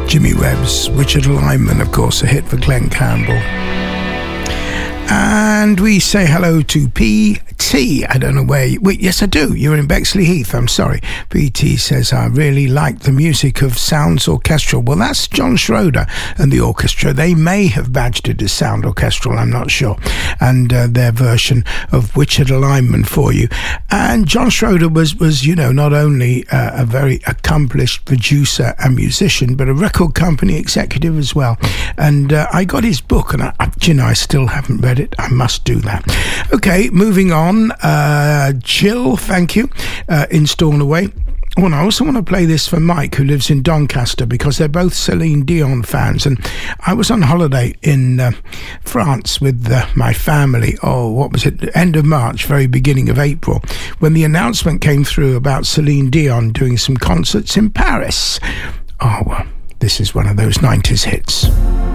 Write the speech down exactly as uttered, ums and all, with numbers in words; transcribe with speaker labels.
Speaker 1: Jimmy Webb's Richard Lyman, of course, a hit for Glenn Campbell. And we say hello to P T. I don't know where you... Wait, yes, I do. You're in Bexley Heath. I'm sorry. P T says, I really like the music of Sounds Orchestral. Well, that's John Schroeder and the orchestra. They may have badged it as Sound Orchestral, I'm not sure. And uh, their version of Richard Lyman for you. And John Schroeder was, was you know, not only uh, a very accomplished producer and musician, but a record company executive as well. And uh, I got his book, and I, I, you know, I still haven't read it. I must do that. Okay, moving on. Uh, Jill, thank you, uh, in Stornoway. Oh, and I also want to play this for Mike, who lives in Doncaster, because they're both Celine Dion fans. And I was on holiday in uh, France with uh, my family. Oh, what was it? End of March, very beginning of April, when the announcement came through about Celine Dion doing some concerts in Paris. Oh, well, this is one of those nineties hits.